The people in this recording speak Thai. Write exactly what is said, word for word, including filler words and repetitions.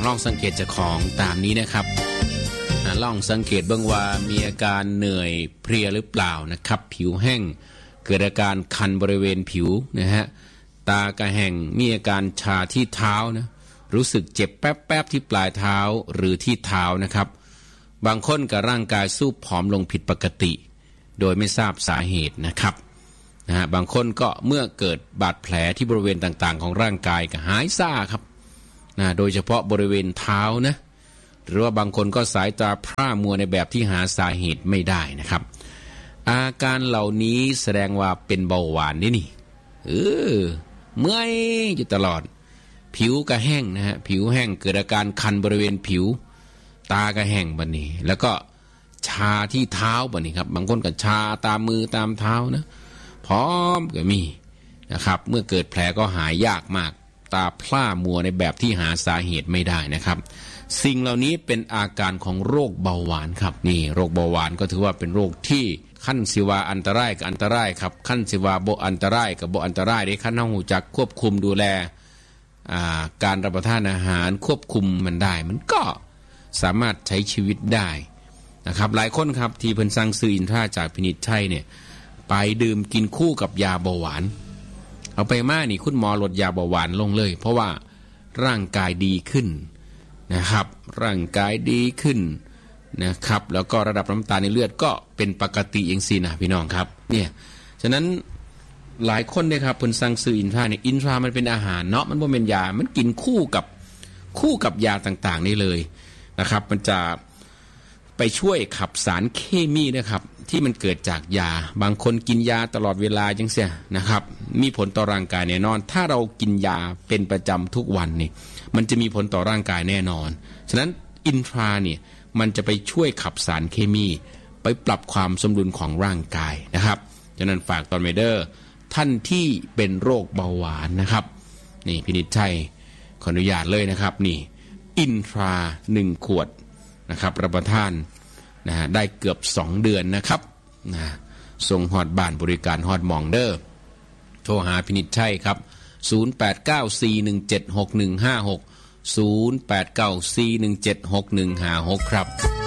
ลองสังเกตเจ้าของตามนี้นะครับลองสังเกตเบื้องว่ามีอาการเหนื่อยเพลียหรือเปล่านะครับผิวแห้งเกิดอาการคันบริเวณผิวนะฮะตากระแห้งมีอาการชาที่เท้านะรู้สึกเจ็บแป๊บๆที่ปลายเท้าหรือที่เท้านะครับบางคนกับร่างกายสู้ผอมลงผิดปกติโดยไม่ทราบสาเหตุนะครับนะฮะบางคนก็เมื่อเกิดบาดแผลที่บริเวณต่างๆของร่างกายก็หายซ่าครับนะโดยเฉพาะบริเวณเท้านะหรือว่าบางคนก็สายตาพร่ามัวในแบบที่หาสาเหตุไม่ได้นะครับอาการเหล่านี้แสดงว่าเป็นเบาหวานนี่นี่เออเมื่อยอยู่ตลอดผิวก็แห้งนะฮะผิวแห้งเกิดอาการคันบริเวณผิวตาก็แห้งบัดนี้แล้วก็ชาที่เท้าบัดนี้ครับบางคนก็ชาตามมือตามเท้านะพร้อมก็มีนะครับเมื่อเกิดแผลก็หายยากมากตาพร่ามัวในแบบที่หาสาเหตุไม่ได้นะครับสิ่งเหล่านี้เป็นอาการของโรคเบาหวานครับนี่โรคเบาหวานก็ถือว่าเป็นโรคที่ขั้นสิวาอันตรายกับอันตรายครับขั้นสิวาโบอันตรายกับโบอันตรายได้ขั้นต้องหูจักควบคุมดูแลการรับประทานอาหารควบคุมมันได้มันก็สามารถใช้ชีวิตได้นะครับหลายคนครับที่เพิ่นสั่งซื้ออินทราจากพินิจชัยเนี่ยไปดื่มกินคู่กับยาเบาหวานเอาไปมานี่คุณหมอลดยาเบาหวานลงเลยเพราะว่าร่างกายดีขึ้นนะครับร่างกายดีขึ้นนะครับแล้วก็ระดับน้ำตาลในเลือดก็เป็นปกติอย่างสินะพี่น้องครับเนี่ยฉะนั้นหลายคนเนี่ยครับเพิ่นสั่งซื้ออินทราเนี่ยอินทรามันเป็นอาหารเนาะมันบ่เป็นยามันกินคู่กับคู่กับยาต่างๆนี่เลยนะครับมันจะไปช่วยขับสารเคมีนะครับที่มันเกิดจากยาบางคนกินยาตลอดเวลาจังเสียนะครับมีผลต่อร่างกายแน่นอนถ้าเรากินยาเป็นประจำทุกวันนี่มันจะมีผลต่อร่างกายแน่นอนฉะนั้นอินทราเนี่ยมันจะไปช่วยขับสารเคมีไปปรับความสมดุลของร่างกายนะครับฉะนั้นฝากตอนเมเดอร์ท่านที่เป็นโรคเบาหวานนะครับนี่พินิจชัยขออนุญาตเลยนะครับนี่อินทราหนึ่งขวดนะครับรับประทานนะฮะได้เกือบสองเดือนนะครับนะส่งฮอดบ้านบริการฮอดหม่องเด้อโทรหาพินิจชัยครับศูนย์ แปด เก้า สี่ หนึ่ง เจ็ด หก หนึ่ง ห้า หก ศูนย์ แปด เก้า สี่ หนึ่ง เจ็ด หก หนึ่ง ห้า หกครับ